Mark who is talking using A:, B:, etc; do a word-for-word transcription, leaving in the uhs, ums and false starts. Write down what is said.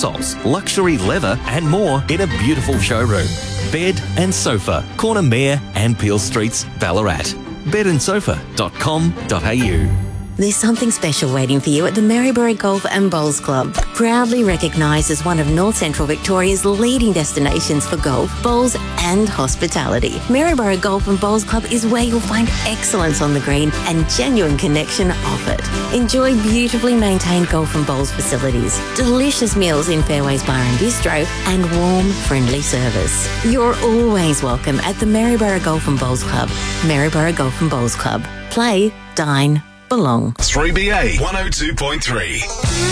A: consoles, luxury leather and more in a beautiful showroom. Bed and Sofa, Corner Mayor and Peel Streets, Ballarat. bed and sofa dot com dot a u.
B: There's something special waiting for you at the Maryborough Golf and Bowls Club. Proudly recognised as one of North Central Victoria's leading destinations for golf, bowls and hospitality. Maryborough Golf and Bowls Club is where you'll find excellence on the green and genuine connection off it. Enjoy beautifully maintained golf and bowls facilities, delicious meals in Fairways Bar and Bistro, and warm, friendly service. You're always welcome at the Maryborough Golf and Bowls Club. Maryborough Golf and Bowls Club. Play, dine, belong.
C: three B A one oh two point three.